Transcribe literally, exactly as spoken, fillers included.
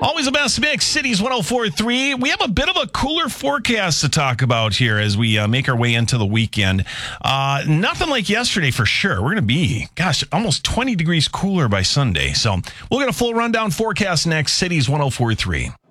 Always the best mix, Cities one oh four point three. We have a bit of a cooler forecast to talk about here as we uh, make our way into the weekend. Uh, nothing like yesterday for sure. We're going to be, gosh, almost twenty degrees cooler by Sunday. So we'll get a full rundown forecast next, Cities one oh four point three.